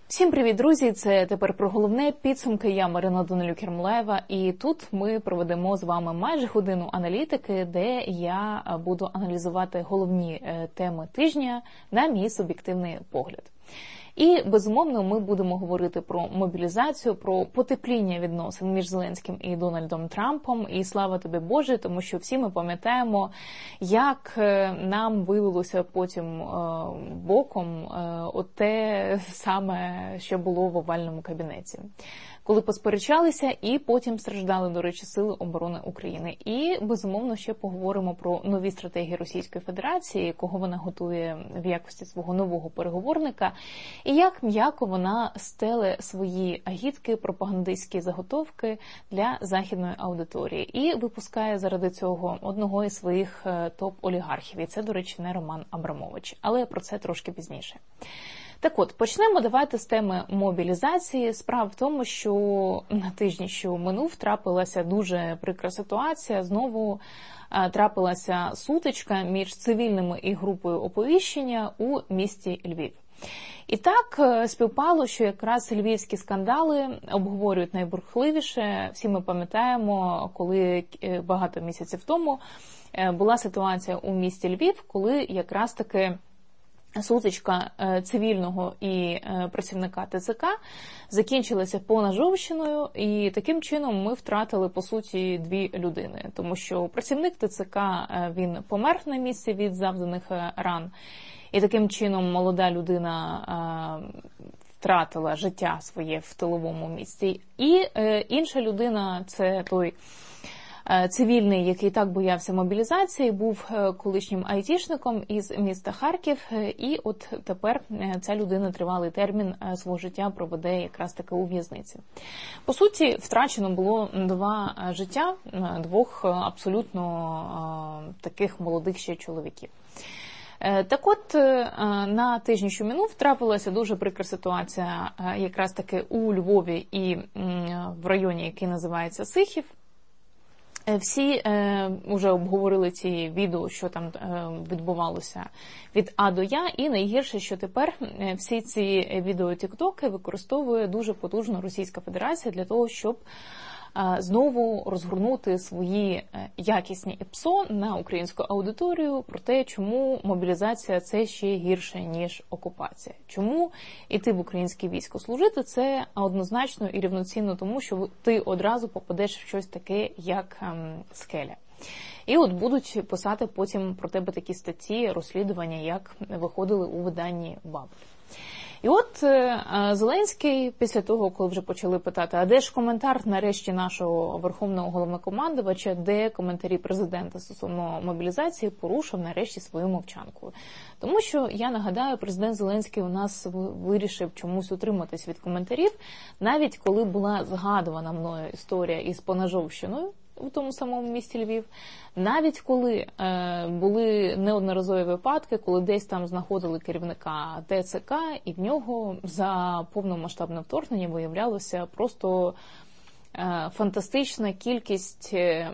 Всім привіт, друзі! Це тепер про головне підсумки. Я Марина Данилюк-Єрмолаєва, і тут ми проведемо з вами майже годину аналітики, де я буду аналізувати головні теми тижня на мій суб'єктивний погляд. І, безумовно, ми будемо говорити про мобілізацію, про потепління відносин між Зеленським і Дональдом Трампом. І слава тобі, Боже, тому що всі ми пам'ятаємо, як нам вилилося потім боком те саме, що було в овальному кабінеті. Коли посперечалися і потім страждали, до речі, Сили оборони України. І, безумовно, ще поговоримо про нові стратегії Російської Федерації, кого вона готує в якості свого нового переговорника, і як м'яко вона стеле свої агітки, пропагандистські заготовки для західної аудиторії. І випускає заради цього одного із своїх топ-олігархів. І це, до речі, не Роман Абрамович. Але про це трошки пізніше. Так от, почнемо давайте з теми мобілізації. Справа в тому, що на тижні, що минув, трапилася дуже прикра ситуація. Знову трапилася сутичка між цивільними і групою оповіщення у місті Львів. І так співпало, що якраз львівські скандали обговорюють найбурхливіше. Всі ми пам'ятаємо, коли багато місяців тому була ситуація у місті Львів, коли якраз таки сутичка цивільного і працівника ТЦК закінчилася поножовщиною, і таким чином ми втратили, по суті, дві людини. Тому що працівник ТЦК, він помер на місці від завданих ран, і таким чином молода людина втратила життя своє в тиловому місці. І інша людина – це той цивільний, який так боявся мобілізації, був колишнім айтішником із міста Харків, і от тепер ця людина тривалий термін свого життя проведе якраз таки у в'язниці. По суті, втрачено було два життя двох абсолютно таких молодих ще чоловіків. Так от, на тижні, що минув, трапилася дуже прикра ситуація якраз таки у Львові і в районі, який називається Сихів. Всі вже обговорили ці відео, що там відбувалося від А до Я, і найгірше, що тепер всі ці відео-тіктоки використовує дуже потужно Російська Федерація для того, щоб знову розгорнути свої якісні епсо на українську аудиторію про те, чому мобілізація – це ще гірше, ніж окупація. Чому іти в українське військо служити – це однозначно і рівноцінно тому, що ти одразу попадеш в щось таке, як скеля. І от будуть писати потім про тебе такі статті, розслідування, як виходили у виданні «Бабель». І от Зеленський, після того, коли вже почали питати, а де ж коментар нарешті нашого верховного головнокомандувача, де коментарі президента стосовно мобілізації, порушив нарешті свою мовчанку. Тому що, я нагадаю, президент Зеленський у нас вирішив чомусь утриматись від коментарів, навіть коли була згадувана мною історія із поножовщиною у тому самому місті Львів, навіть коли були неодноразові випадки, коли десь там знаходили керівника ТЦК, і в нього за повномасштабне вторгнення виявлялося просто фантастична кількість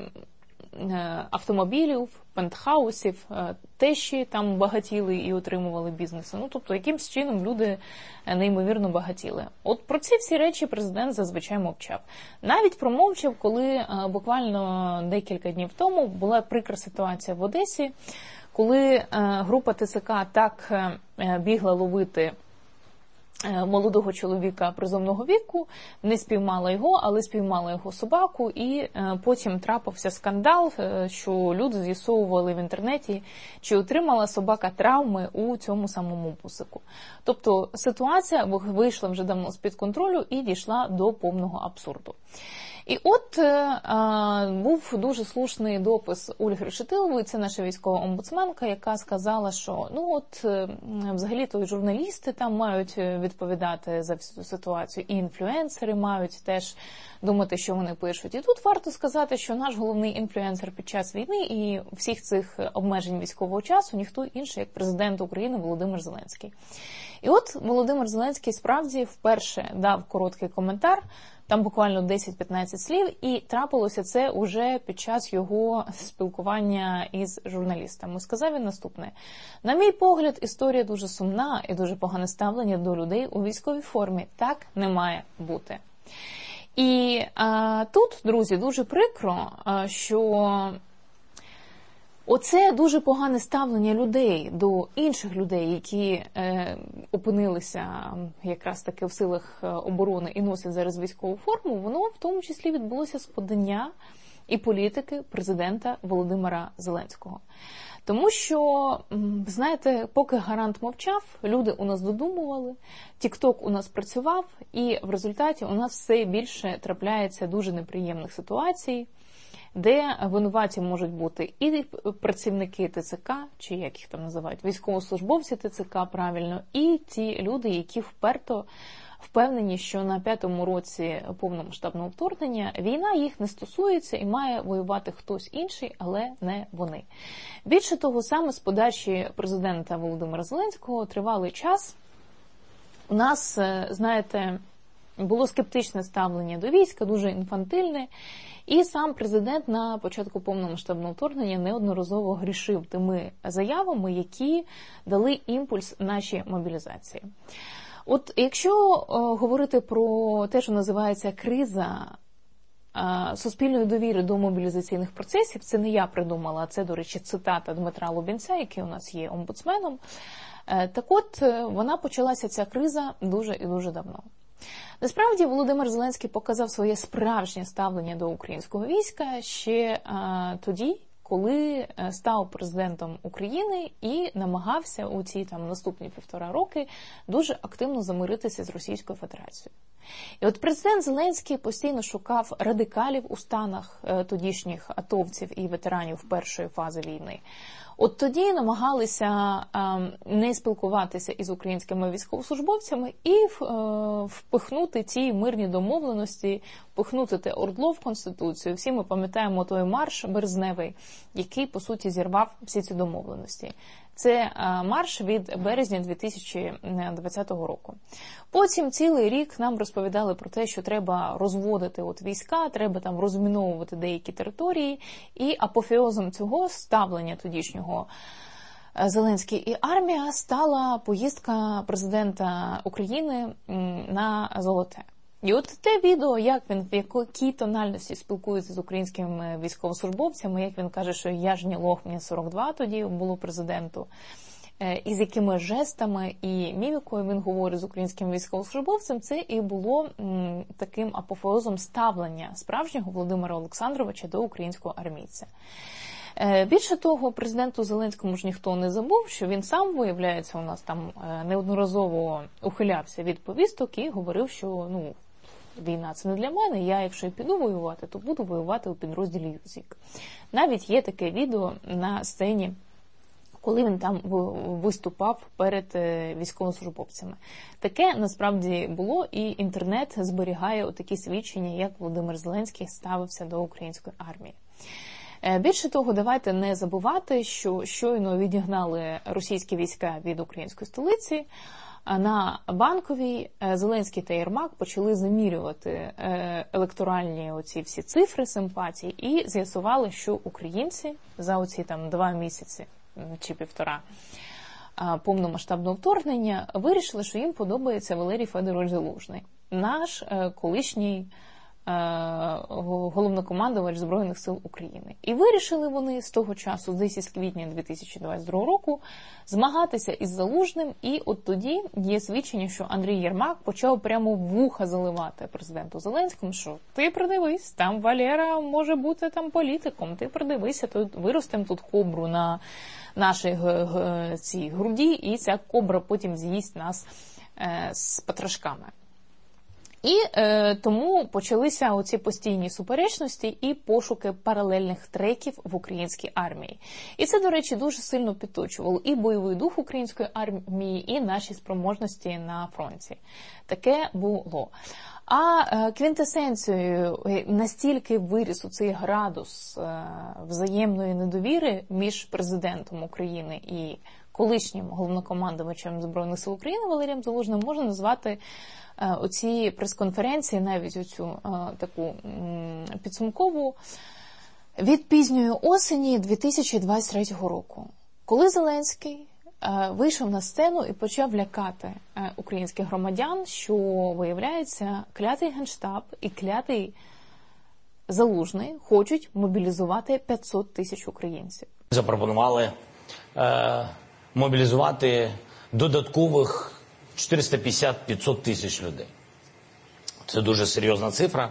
автомобілів, пентхаусів, тещі там багатіли і отримували бізнеси. Ну, тобто, якимсь чином люди неймовірно багатіли. От про ці всі речі президент зазвичай мовчав. Навіть промовчав, коли буквально декілька днів тому була прикра ситуація в Одесі, коли група ТЦК так бігла ловити молодого чоловіка призовного віку, не спіймала його, але спіймала його собаку, і потім трапився скандал, що люди з'ясовували в інтернеті, чи отримала собака травми у цьому самому пусику. Тобто ситуація вийшла вже давно з-під контролю і дійшла до повного абсурду. І от був дуже слушний допис Ольги Решетилової, це наша військова омбудсменка, яка сказала, що взагалі-то журналісти там мають відповідати за всю ситуацію, і інфлюенсери мають теж думати, що вони пишуть. І тут варто сказати, що наш головний інфлюенсер під час війни і всіх цих обмежень військового часу ніхто інший, як президент України Володимир Зеленський. І от Володимир Зеленський справді вперше дав короткий коментар. Там буквально 10-15 слів, і трапилося це уже під час його спілкування із журналістами. Сказав він наступне. На мій погляд, історія дуже сумна і дуже погане ставлення до людей у військовій формі. Так не має бути. І тут, друзі, дуже прикро, що оце дуже погане ставлення людей до інших людей, які опинилися якраз таки в силах оборони і носять зараз військову форму, воно в тому числі відбулося з подання і політики президента Володимира Зеленського. Тому що, знаєте, поки гарант мовчав, люди у нас додумували, тік-ток у нас працював, і в результаті у нас все більше трапляється дуже неприємних ситуацій, де винуваті можуть бути і працівники ТЦК, чи як їх там називають, військовослужбовці ТЦК, правильно, і ті люди, які вперто впевнені, що на 5-му році повномасштабного вторгнення війна їх не стосується і має воювати хтось інший, але не вони. Більше того, саме з подачі президента Володимира Зеленського тривалий час у нас, знаєте, було скептичне ставлення до війська, дуже інфантильне, і сам президент на початку повномасштабного вторгнення неодноразово грішив тими заявами, які дали імпульс нашій мобілізації. От якщо говорити про те, що називається криза суспільної довіри до мобілізаційних процесів, це не я придумала, це, до речі, цитата Дмитра Лубінця, який у нас є омбудсменом, так от вона почалася, ця криза, дуже і дуже давно. Насправді, Володимир Зеленський показав своє справжнє ставлення до українського війська ще тоді, коли став президентом України і намагався у ці наступні 1,5 роки дуже активно замиритися з Російською Федерацією. І от президент Зеленський постійно шукав радикалів у станах тодішніх атовців і ветеранів першої фази війни. От тоді намагалися не спілкуватися із українськими військовослужбовцями і впихнути ті мирні домовленості, впихнути те ордло в Конституцію. Всі ми пам'ятаємо той марш березневий, який, по суті, зірвав всі ці домовленості. Це марш від березня 2020 року. Потім цілий рік нам розповідали про те, що треба розводити війська, треба там розміновувати деякі території. І апофеозом цього ставлення тодішнього Зеленський і армія стала поїздка президента України на Золоте. І от те відео, як він, в якій тональності спілкується з українськими військовослужбовцями, як він каже, що я ж не лох, мені 42 тоді було президенту, і з якими жестами і мімікою він говорить з українським військовослужбовцем, це і було таким апофеозом ставлення справжнього Володимира Олександровича до українського армійця. Більше того, президенту Зеленському ж ніхто не забув, що він сам, виявляється, у нас там неодноразово ухилявся від повісток і говорив, що війна це не для мене, я якщо і піду воювати, то буду воювати у підрозділі ЮЗІК. Навіть є таке відео на сцені, коли він там виступав перед військовослужбовцями. Таке насправді було, і інтернет зберігає такі свідчення, як Володимир Зеленський ставився до української армії. Більше того, давайте не забувати, що щойно відігнали російські війська від української столиці, на Банковій Зеленський та Єрмак почали замірювати електоральні оці всі цифри симпатій і з'ясували, що українці за оці 2 місяці чи 1,5 повномасштабного вторгнення вирішили, що їм подобається Валерій Федорович Залужний, наш колишній головнокомандувач Збройних сил України. І вирішили вони з того часу, десь із квітня 2022 року, змагатися із Залужним, і от тоді є свідчення, що Андрій Єрмак почав прямо в вуха заливати президенту Зеленському, що ти придивись, там Валера може бути там політиком, ти придивися, тут виростемо тут кобру на нашій цій груді, і ця кобра потім з'їсть нас з потрошками. І тому почалися оці постійні суперечності і пошуки паралельних треків в українській армії. І це, до речі, дуже сильно підточувало і бойовий дух української армії, і наші спроможності на фронті. Таке було. А квінтесенцією настільки виріс у цей градус взаємної недовіри між президентом України і колишнім головнокомандувачем Збройних сил України Валерієм Залужним можна назвати оці прес-конференції, навіть оцю таку підсумкову, від пізньої осені 2023 року, коли Зеленський вийшов на сцену і почав лякати українських громадян, що, виявляється, клятий Генштаб і клятий Залужний хочуть мобілізувати 500 тисяч українців. Запропонували мобілізувати додаткових 450-500 тисяч людей. Це дуже серйозна цифра.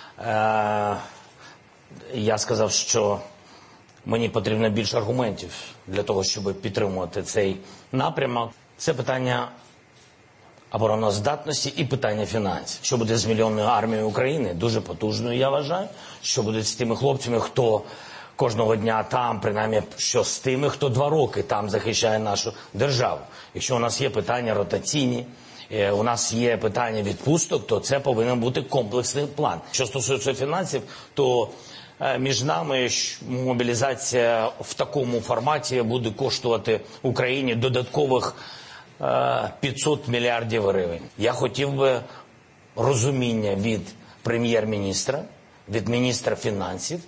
Я сказав, що мені потрібно більше аргументів для того, щоб підтримувати цей напрямок. Це питання обороноздатності і питання фінансів. Що буде з мільйонною армією України? Дуже потужною, я вважаю. Що буде з тими хлопцями, хто кожного дня там, принаймні, що з тими, хто 2 роки там захищає нашу державу. Якщо у нас є питання ротаційні, у нас є питання відпусток, то це повинен бути комплексний план. Що стосується фінансів, то між нами мобілізація в такому форматі буде коштувати Україні додаткових 500 мільярдів гривень. Я хотів би розуміння від прем'єр-міністра, від міністра фінансів,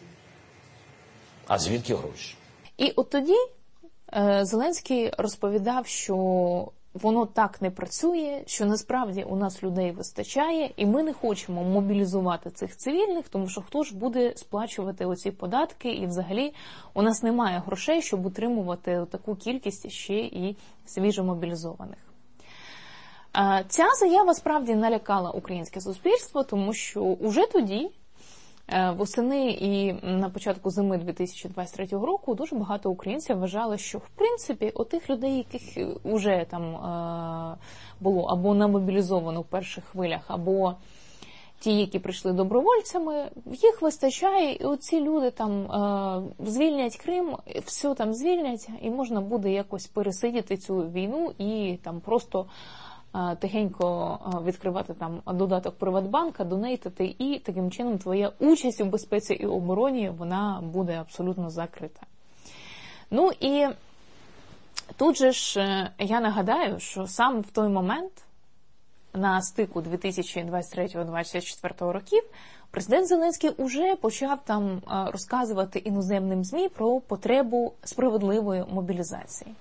а звідки гроші? І от тоді Зеленський розповідав, що воно так не працює, що насправді у нас людей вистачає, і ми не хочемо мобілізувати цих цивільних, тому що хто ж буде сплачувати оці податки, і взагалі у нас немає грошей, щоб утримувати таку кількість ще і свіжомобілізованих. Ця заява справді налякала українське суспільство, тому що уже тоді, восени і на початку зими 2023 року, дуже багато українців вважали, що в принципі отих людей, яких вже там було або намобілізовано в перших хвилях, або ті, які прийшли добровольцями, їх вистачає, і оці люди там звільнять Крим, все там звільнять, і можна буде якось пересидіти цю війну і там просто тихенько відкривати там додаток Приватбанка, донейтити, і таким чином твоя участь у безпеці і обороні, вона буде абсолютно закрита. Ну і тут же ж я нагадаю, що саме в той момент, на стику 2023-2024 років, президент Зеленський уже почав там розказувати іноземним ЗМІ про потребу справедливої мобілізації.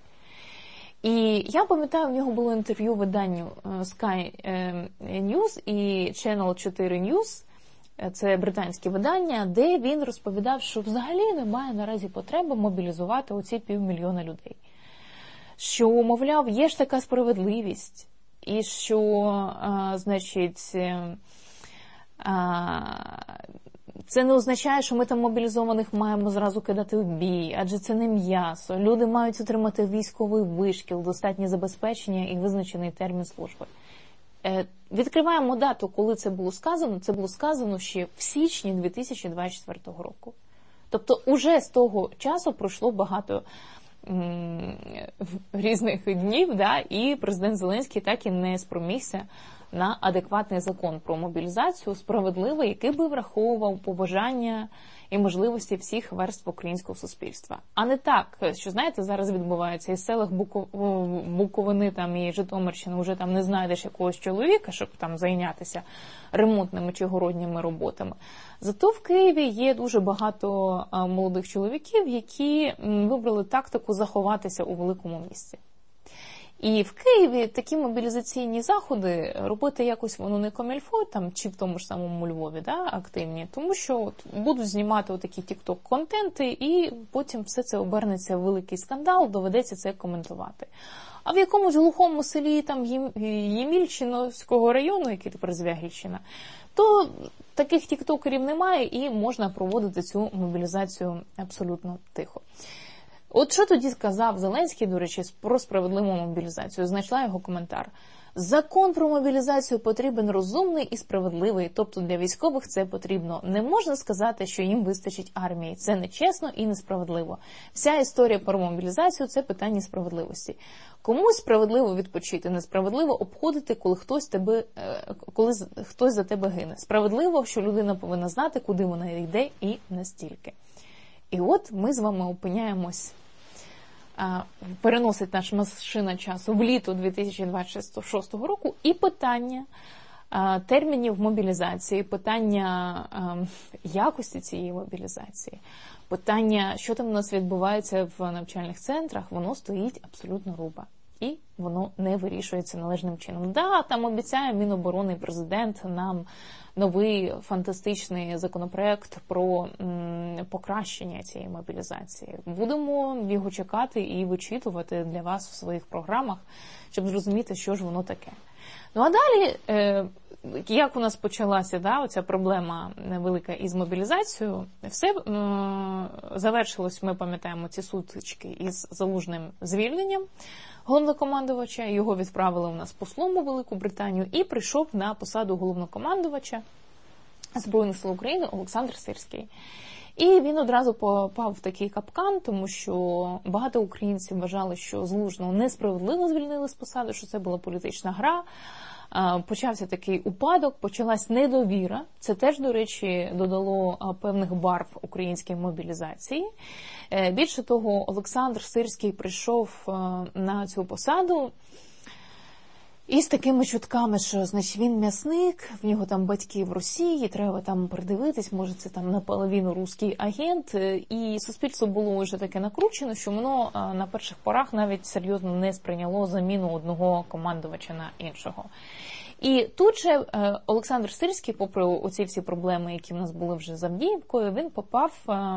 І я пам'ятаю, в нього було інтерв'ю виданню Sky News і Channel 4 News, це британське видання, де він розповідав, що взагалі немає наразі потреби мобілізувати оці 500 000 людей. Що, мовляв, є ж така справедливість, і що, значить, це не означає, що ми там мобілізованих маємо зразу кидати в бій, адже це не м'ясо. Люди мають отримати військовий вишкіл, достатнє забезпечення і визначений термін служби. Відкриваємо дату, коли це було сказано. Це було сказано ще в січні 2024 року. Тобто уже з того часу пройшло багато різних днів, да, і президент Зеленський так і не спромігся на адекватний закон про мобілізацію, справедливий, який би враховував побажання і можливості всіх верств українського суспільства. А не так, що, знаєте, зараз відбувається із селах Буковини там, і Житомирщини, вже там не знайдеш якогось чоловіка, щоб там зайнятися ремонтними чи городніми роботами. Зато в Києві є дуже багато молодих чоловіків, які вибрали тактику заховатися у великому місті. І в Києві такі мобілізаційні заходи робити якось воно не комільфо, там, чи в тому ж самому Львові, да, активні, тому що от, будуть знімати отакі тік-ток-контенти, і потім все це обернеться в великий скандал, доведеться це коментувати. А в якомусь глухому селі там Ємільчиновського району, який тепер Звягільщина, то таких тіктокерів немає і можна проводити цю мобілізацію абсолютно тихо. От що тоді сказав Зеленський, до речі, про справедливу мобілізацію? Знайшла його коментар. Закон про мобілізацію потрібен розумний і справедливий, тобто для військових це потрібно. Не можна сказати, що їм вистачить армії. Це нечесно і несправедливо. Вся історія про мобілізацію – це питання справедливості. Комусь справедливо відпочити, несправедливо обходити, коли хтось за тебе гине. Справедливо, що людина повинна знати, куди вона йде, і настільки. І от ми з вами опиняємось переносить наша машина часу в літо 2026 року, і питання термінів мобілізації, питання якості цієї мобілізації, питання, що там у нас відбувається в навчальних центрах, воно стоїть абсолютно руба. І воно не вирішується належним чином. Да, там обіцяє Міноборони і президент нам новий фантастичний законопроект про покращення цієї мобілізації. Будемо його чекати і вичитувати для вас в своїх програмах, щоб зрозуміти, що ж воно таке. Ну а далі, як у нас почалася оця проблема велика із мобілізацією, все завершилось, ми пам'ятаємо, ці сутички із Залужним звільненням головнокомандувача, його відправили у нас послом у Велику Британію, і прийшов на посаду головнокомандувача Збройних сил України Олександр Сирський. І він одразу попав в такий капкан, тому що багато українців вважали, що Залужного несправедливо звільнили з посади, що це була політична гра. Почався такий упадок, почалась недовіра. Це теж, до речі, додало певних барв українській мобілізації. Більше того, Олександр Сирський прийшов на цю посаду із такими чутками, що, значить, він м'ясник, в нього там батьки в Росії, треба там придивитись, може це там наполовину русський агент. І суспільство було вже таке накручено, що воно на перших порах навіть серйозно не сприйняло заміну одного командувача на іншого. І тут же Олександр Сирський, попри оці всі проблеми, які в нас були вже з Авдіївкою, він попав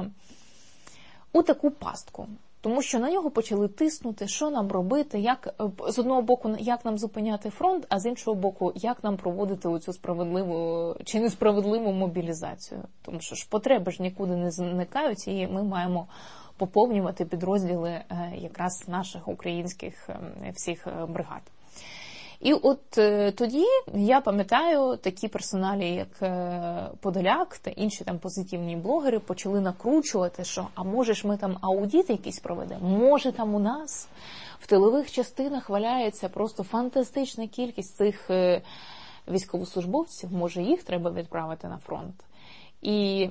у таку пастку. Тому що на нього почали тиснути, що нам робити, як, з одного боку, як нам зупиняти фронт, а з іншого боку, як нам проводити оцю справедливу чи несправедливу мобілізацію. Тому що ж потреби ж нікуди не зникають, і ми маємо поповнювати підрозділи якраз наших українських всіх бригад. І от тоді, я пам'ятаю, такі персоналі, як Подоляк та інші там позитивні блогери почали накручувати, що а може ж ми там аудит якийсь проведемо, може там у нас в тилових частинах валяється просто фантастична кількість цих військовослужбовців, може їх треба відправити на фронт. І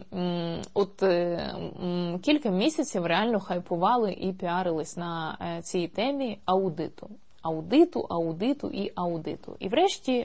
кілька місяців реально хайпували і піарились на цій темі аудиту. Аудиту. І врешті,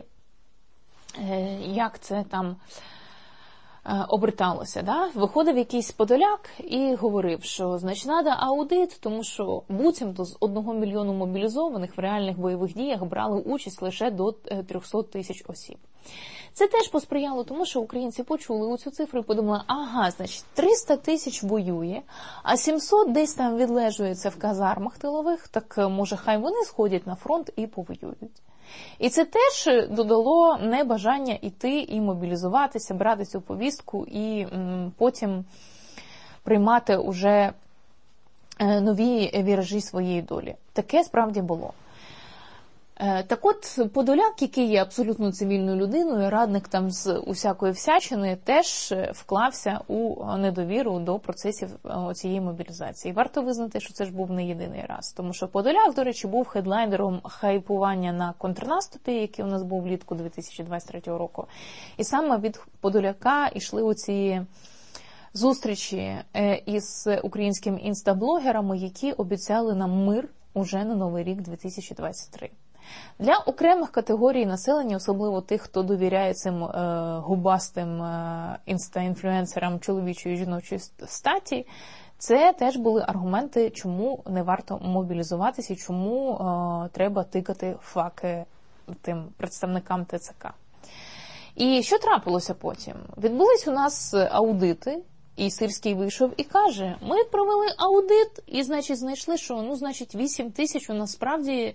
як це там оберталося, да? Виходив якийсь Подоляк і говорив, що, значить, треба аудит, тому що буцімто з 1 мільйону мобілізованих в реальних бойових діях брали участь лише до 300 тисяч осіб. Це теж посприяло тому, що українці почули оцю цифру і подумали, ага, значить, 300 тисяч воює, а 700 десь там відлежується в казармах тилових, так може хай вони сходять на фронт і повоюють. І це теж додало небажання йти і мобілізуватися, брати цю повістку і потім приймати уже нові віражі своєї долі. Таке справді було. Так от, Подоляк, який є абсолютно цивільною людиною, радник там з усякої всячини, теж вклався у недовіру до процесів цієї мобілізації. Варто визнати, що це ж був не єдиний раз. Тому що Подоляк, до речі, був хедлайнером хайпування на контрнаступі, який у нас був влітку 2023 року. І саме від Подоляка йшли оці зустрічі із українськими інстаблогерами, які обіцяли нам мир уже на Новий рік 2023. Для окремих категорій населення, особливо тих, хто довіряє цим губастим інста-інфлюенсерам чоловічої і жіночої статі, це теж були аргументи, чому не варто мобілізуватися і чому треба тикати факи тим представникам ТЦК. І що трапилося потім? Відбулись у нас аудити, і Сирський вийшов і каже, ми провели аудит, і, значить, знайшли, що, 8 тисяч у нас справді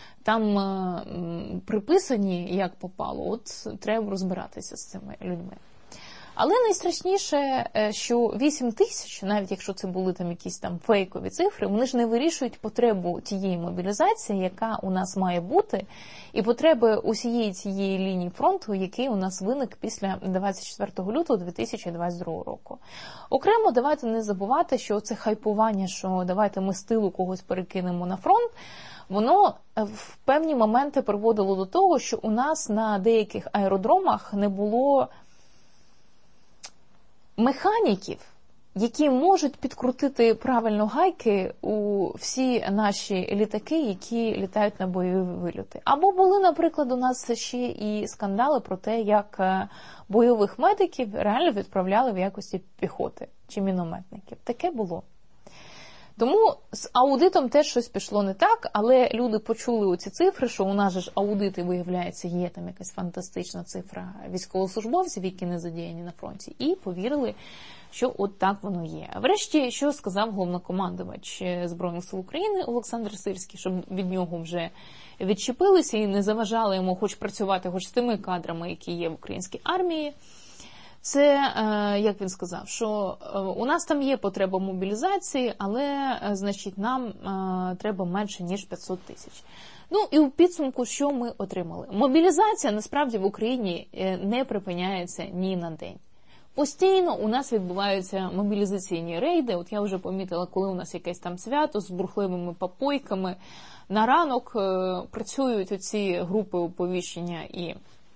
там приписані, як попало, от треба розбиратися з цими людьми. Але найстрашніше, що 8 тисяч, навіть якщо це були там якісь там фейкові цифри, вони ж не вирішують потребу тієї мобілізації, яка у нас має бути, і потреби усієї цієї лінії фронту, який у нас виник після 24 лютого 2022 року. Окремо, давайте не забувати, що це хайпування, що давайте ми з тилу когось перекинемо на фронт, воно в певні моменти приводило до того, що у нас на деяких аеродромах не було механіків які можуть підкрутити правильно гайки у всі наші літаки, які літають на бойові вильоти. Або були, наприклад, у нас ще і скандали про те, як бойових медиків реально відправляли в якості піхоти чи мінометників. Таке було. Тому з аудитом теж щось пішло не так, але люди почули оці цифри, що у нас же ж аудити, виявляється, є там якась фантастична цифра військовослужбовців, які не задіяні на фронті, і повірили, що от так воно є. Врешті, що сказав головнокомандувач Збройних сил України Олександр Сирський, щоб від нього вже відчепилися і не заважали йому хоч працювати, хоч з тими кадрами, які є в українській армії. Це, як він сказав, що у нас там є потреба мобілізації, але, значить, нам треба менше, ніж 500 тисяч. Ну, і у підсумку, що ми отримали? Мобілізація, насправді, в Україні не припиняється ні на день. Постійно у нас відбуваються мобілізаційні рейди. От я вже помітила, коли у нас якесь там свято з бурхливими попойками. На ранок працюють оці групи оповіщення і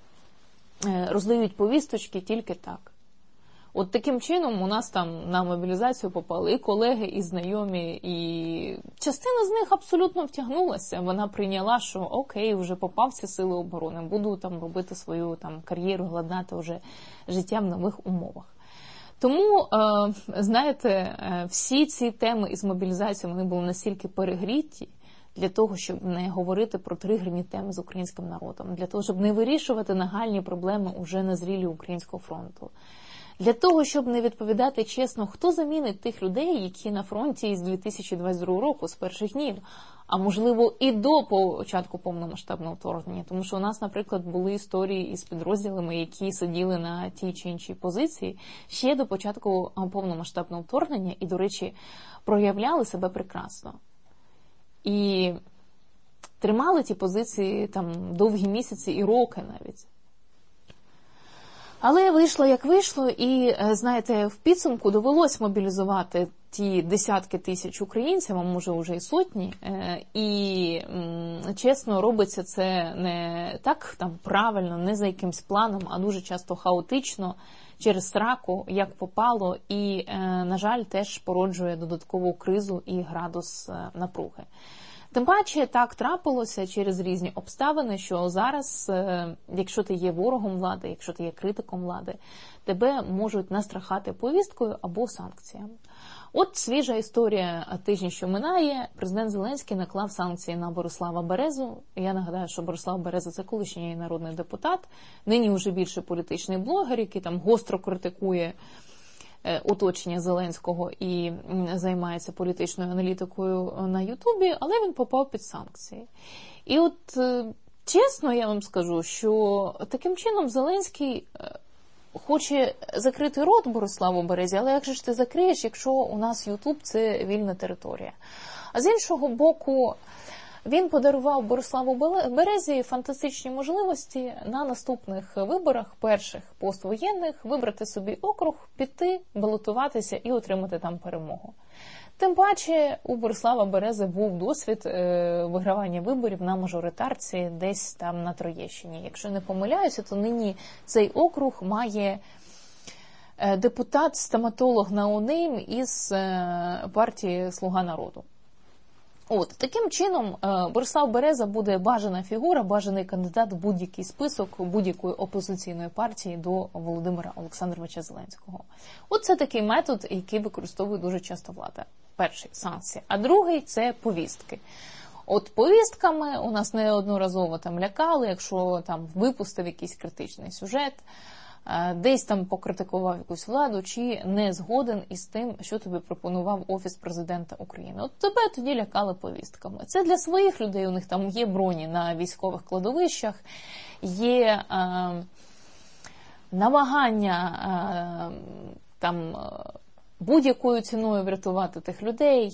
роздають повісточки тільки так. От таким чином у нас там на мобілізацію попали і колеги, і знайомі, і частина з них абсолютно втягнулася. Вона прийняла, що окей, вже попав в ці сили оборони, буду там робити свою там кар'єру, гладнати вже життя в нових умовах. Тому, знаєте, всі ці теми із мобілізацією, вони були настільки перегріті, для того, щоб не говорити про тригерні теми з українським народом, для того, щоб не вирішувати нагальні проблеми уже на зрілі українського фронту, для того, щоб не відповідати чесно, хто замінить тих людей, які на фронті із 2022 року, з перших днів, а можливо і до початку повномасштабного вторгнення. Тому що у нас, наприклад, були історії із підрозділами, які сиділи на тій чи іншій позиції ще до початку повномасштабного вторгнення і, до речі, проявляли себе прекрасно. І тримали ті позиції там довгі місяці і роки навіть. Але вийшло як вийшло, і, знаєте, в підсумку довелось мобілізувати ті десятки тисяч українців, а може вже і сотні, і, чесно, робиться це не так там правильно, не за якимсь планом, а дуже часто хаотично, через сраку, як попало, і, на жаль, теж породжує додаткову кризу і градус напруги. Тим паче так трапилося через різні обставини, що зараз, якщо ти є ворогом влади, якщо ти є критиком влади, тебе можуть настрахати повісткою або санкціями. От свіжа історія тижня, що минає, президент Зеленський наклав санкції на Борислава Березу. Я нагадаю, що Борислав Береза – це колишній народний депутат, нині вже більше політичний блогер, який там гостро критикує оточення Зеленського і займається політичною аналітикою на Ютубі, але він попав під санкції. І от чесно я вам скажу, що таким чином Зеленський хоче закрити рот Бориславу Березі, але як же ж ти закриєш, якщо у нас Ютуб – це вільна територія? А з іншого боку, він подарував Бориславу Березі фантастичні можливості на наступних виборах, перших поствоєнних, вибрати собі округ, піти, балотуватися і отримати там перемогу. Тим паче у Борислава Берези був досвід вигравання виборів на мажоритарці десь там на Троєщині. Якщо не помиляюся, то нині цей округ має депутат-стоматолог ноунейм із партії «Слуга народу». От, таким чином, Борислав Береза буде бажана фігура, бажаний кандидат в будь-який список будь-якої опозиційної партії до Володимира Олександровича Зеленського. От це такий метод, який використовує дуже часто влада. Перший – санкції, а другий – це повістки. От повістками у нас неодноразово там лякали, якщо там випустив якийсь критичний сюжет, десь там покритикував якусь владу, чи не згоден із тим, що тобі пропонував Офіс Президента України. От тебе тоді лякали повістками. Це для своїх людей, у них там є броні на військових кладовищах, є намагання там будь-якою ціною врятувати тих людей,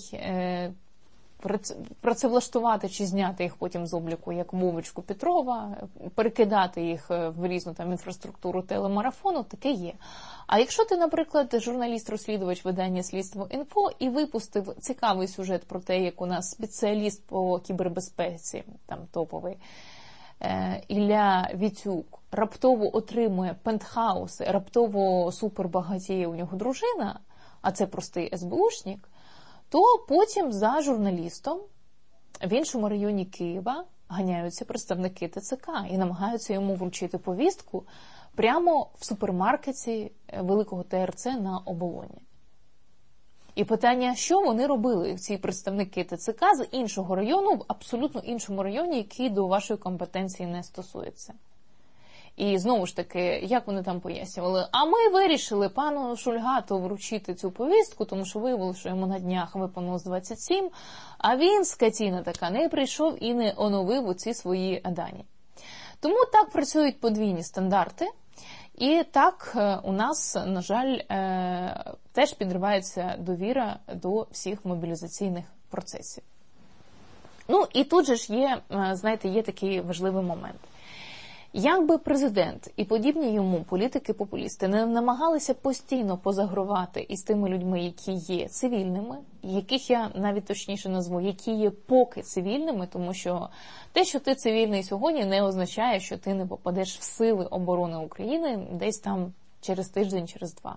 працевлаштувати чи зняти їх потім з обліку, як Вовочку Петрова, перекидати їх в різну там інфраструктуру телемарафону, таке є. А якщо ти, наприклад, журналіст-розслідувач видання «Слідство.Інфо» і випустив цікавий сюжет про те, як у нас спеціаліст по кібербезпеці, там топовий, Ілля Вітюк, раптово отримує пентхауси, раптово супербагатіє у нього дружина, а це простий СБУшник, то потім за журналістом в іншому районі Києва ганяються представники ТЦК і намагаються йому вручити повістку прямо в супермаркеті великого ТРЦ на Оболоні. І питання, що вони робили, ці представники ТЦК з іншого району, в абсолютно іншому районі, який до вашої компетенції не стосується. І знову ж таки, як вони там пояснювали, а ми вирішили пану Шульгату вручити цю повістку, тому що виявилося, що йому на днях виповнилось 27, а він, скотіна така, не прийшов і не оновив оці свої дані. Тому так працюють подвійні стандарти, і так у нас, на жаль, теж підривається довіра до всіх мобілізаційних процесів. Ну, і тут же ж є, знаєте, є такий важливий момент. Якби президент і подібні йому політики-популісти не намагалися постійно позагравати із тими людьми, які є цивільними, яких я навіть точніше назву, які є поки цивільними, тому що те, що ти цивільний сьогодні, не означає, що ти не попадеш в сили оборони України десь там через тиждень, через два.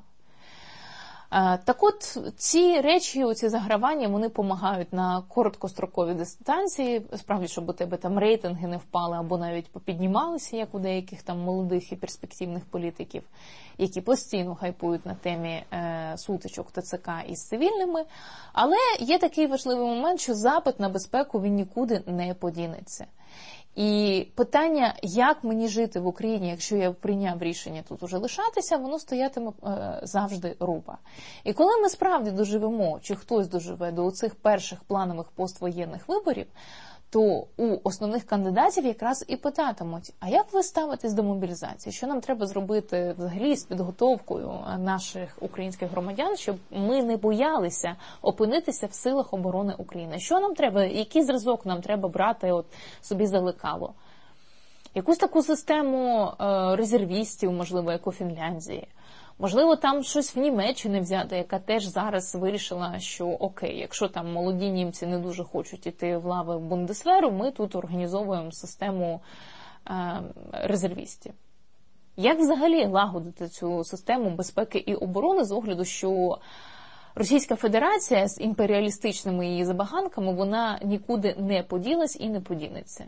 Так от, ці речі, ці загравання, вони допомагають на короткостроковій дистанції, справді, щоб у тебе там рейтинги не впали або навіть попіднімалися, як у деяких там молодих і перспективних політиків, які постійно хайпують на темі сутичок ТЦК із цивільними. Але є такий важливий момент, що запит на безпеку, він нікуди не подінеться. І питання, як мені жити в Україні, якщо я прийняв рішення тут уже лишатися, воно стоятиме завжди руба. І коли ми справді доживемо, чи хтось доживе до цих перших планових поствоєнних виборів, то у основних кандидатів якраз і питатимуть, а як ви ставитесь до мобілізації? Що нам треба зробити взагалі з підготовкою наших українських громадян, щоб ми не боялися опинитися в силах оборони України? Що нам треба, який зразок нам треба брати от собі за лекало? Якусь таку систему резервістів, можливо, як у Фінляндії. Можливо, там щось в Німеччині взяти, яка теж зараз вирішила, що окей, якщо там молоді німці не дуже хочуть іти в лави Бундесверу, ми тут організовуємо систему резервістів. Як взагалі лагодити цю систему безпеки і оборони з огляду, що Російська Федерація з імперіалістичними її забаганками, вона нікуди не поділась і не подінеться?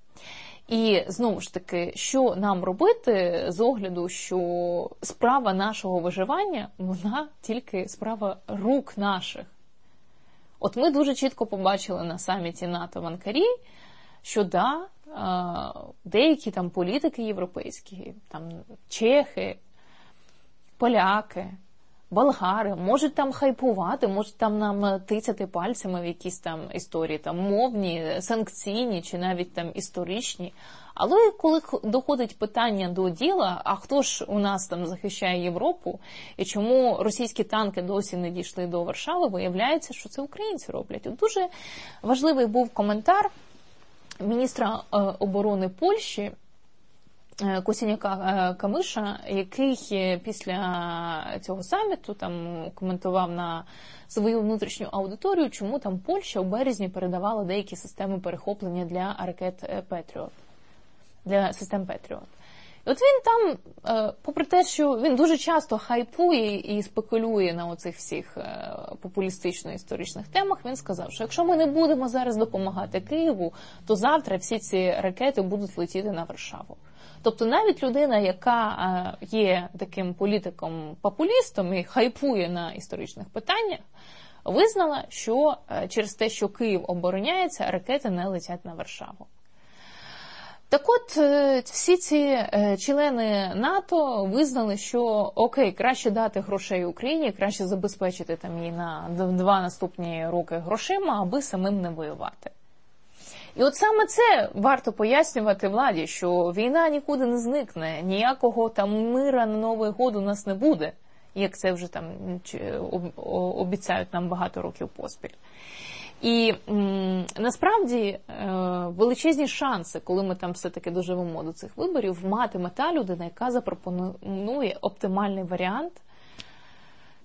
І, знову ж таки, що нам робити з огляду, що справа нашого виживання, вона тільки справа рук наших. От ми дуже чітко побачили на саміті НАТО в Анкарі, що деякі там політики європейські, там чехи, поляки, болгари, можуть там хайпувати, можуть там нам тицяти пальцями в якісь там історії, там мовні, санкційні чи навіть там історичні. Але коли доходить питання до діла, а хто ж у нас там захищає Європу, і чому російські танки досі не дійшли до Варшави, виявляється, що це українці роблять. От дуже важливий був коментар міністра оборони Польщі, Косіняка-Камиша, який після цього саміту там коментував на свою внутрішню аудиторію, чому там Польща у березні передавала деякі системи перехоплення для ракет Петріот, для систем Петріот. І от він там, попри те, що він дуже часто хайпує і спекулює на оцих всіх популістично-історичних темах, він сказав, що якщо ми не будемо зараз допомагати Києву, то завтра всі ці ракети будуть летіти на Варшаву. Тобто навіть людина, яка є таким політиком-популістом і хайпує на історичних питаннях, визнала, що через те, що Київ обороняється, ракети не летять на Варшаву. Так от, всі ці члени НАТО визнали, що окей, краще дати грошей Україні, краще забезпечити там її на 2 наступні роки грошима, аби самим не воювати. І от саме це варто пояснювати владі, що війна нікуди не зникне, ніякого там мира на Новий год у нас не буде, як це вже там обіцяють нам багато років поспіль. І насправді величезні шанси, коли ми там все-таки доживемо до цих виборів, матиме та людина, яка запропонує оптимальний варіант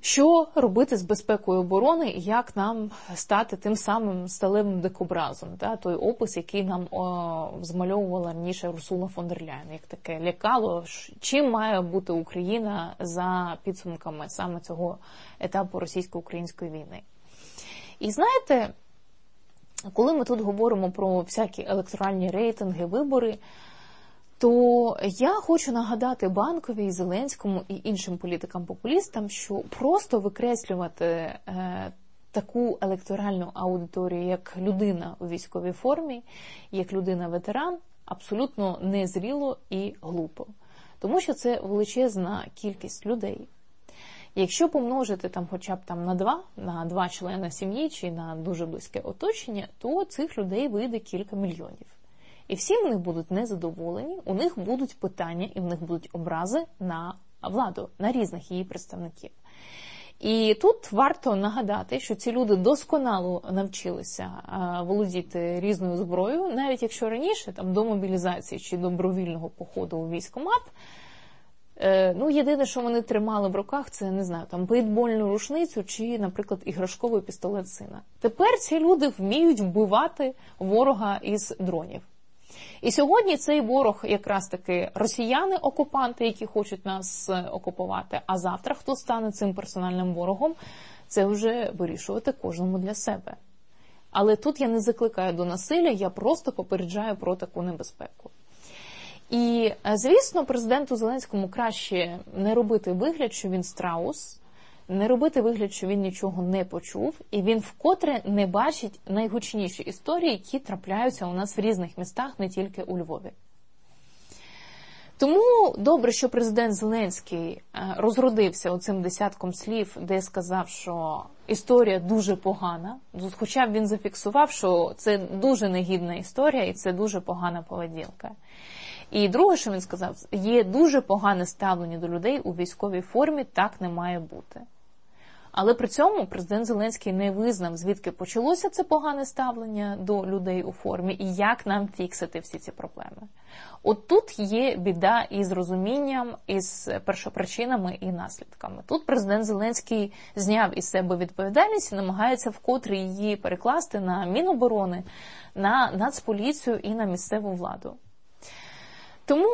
Що робити з безпекою оборони і як нам стати тим самим сталевим дикобразом, той опис, який нам змальовувала раніше Урсула фон дер Ляєн, як таке лякало, чим має бути Україна за підсумками саме цього етапу російсько-української війни. І знаєте, коли ми тут говоримо про всякі електоральні рейтинги, вибори, то я хочу нагадати Банковій, Зеленському і іншим політикам-популістам, що просто викреслювати таку електоральну аудиторію, як людина у військовій формі, як людина-ветеран, абсолютно незріло і глупо. Тому що це величезна кількість людей. Якщо помножити хоча б на 2 члени сім'ї чи на дуже близьке оточення, то цих людей вийде кілька мільйонів. І всі вони будуть незадоволені, у них будуть питання і в них будуть образи на владу, на різних її представників. І тут варто нагадати, що ці люди досконало навчилися володіти різною зброєю, навіть якщо раніше до мобілізації чи добровільного походу у військкомат, єдине, що вони тримали в руках, це, не знаю, пейтбольну рушницю чи, наприклад, іграшковий пістолет сина. Тепер ці люди вміють вбивати ворога із дронів. І сьогодні цей ворог якраз таки росіяни-окупанти, які хочуть нас окупувати, а завтра хто стане цим персональним ворогом, це вже вирішувати кожному для себе. Але тут я не закликаю до насилля, я просто попереджаю про таку небезпеку. І, звісно, президенту Зеленському краще не робити вигляд, що він страус, не робити вигляд, що він нічого не почув, і він вкотре не бачить найгучніші історії, які трапляються у нас в різних містах, не тільки у Львові. Тому добре, що президент Зеленський розродився оцим десятком слів, де сказав, що історія дуже погана, хоча б він зафіксував, що це дуже негідна історія і це дуже погана поведінка. І друге, що він сказав, є дуже погане ставлення до людей у військовій формі, так не має бути. Але при цьому президент Зеленський не визнав, звідки почалося це погане ставлення до людей у формі і як нам фіксити всі ці проблеми. От тут є біда із розумінням, із першопричинами і наслідками. Тут президент Зеленський зняв із себе відповідальність і намагається вкотре її перекласти на Міноборони, на Нацполіцію і на місцеву владу. Тому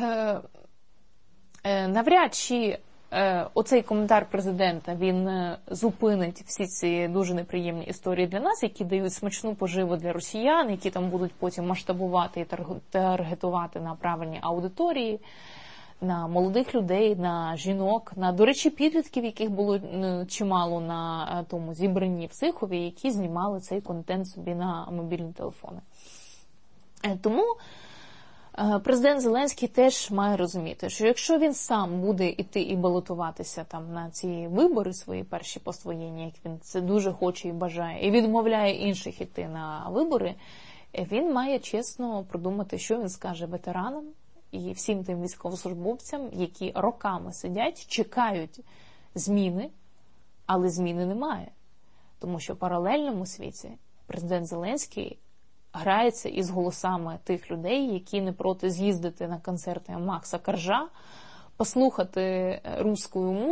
навряд чи оцей коментар президента, він зупинить всі ці дуже неприємні історії для нас, які дають смачну поживу для росіян, які там будуть потім масштабувати і таргетувати на правильні аудиторії, на молодих людей, на жінок, на, до речі, підлітків, яких було чимало на тому зібранні в Сихові, які знімали цей контент собі на мобільні телефони. Тому президент Зеленський теж має розуміти, що якщо він сам буде йти і балотуватися на ці вибори свої перші поствоєнні, як він це дуже хоче і бажає, і відмовляє інших йти на вибори, він має чесно продумати, що він скаже ветеранам і всім тим військовослужбовцям, які роками сидять, чекають зміни, але зміни немає. Тому що в паралельному світі президент Зеленський грається із голосами тих людей, які не проти з'їздити на концерти Макса Коржа, послухати русскую музику,